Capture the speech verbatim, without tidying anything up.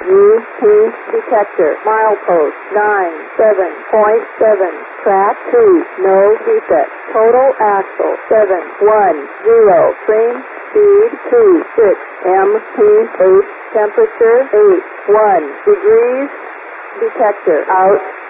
U P detector. Milepost nine seven point seven. Track two. No defect. Total axle seven one zero. Train speed two six. M P eight. Temperature eight one degrees. Detector out.